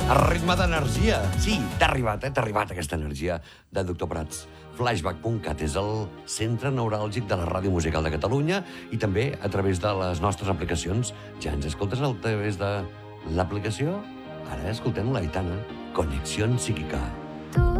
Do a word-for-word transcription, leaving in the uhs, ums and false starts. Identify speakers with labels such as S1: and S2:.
S1: A ritme d'energia. Sí, t'ha arribat, eh? T'ha arribat aquesta energia de Doctor Prats. Flashback punt cat és el centre neuràlgic de la ràdio musical de Catalunya i també a través de les nostres aplicacions. Ja ens escoltes a través de l'aplicació? Ara escoltem l'Aitana. Connexión psíquica.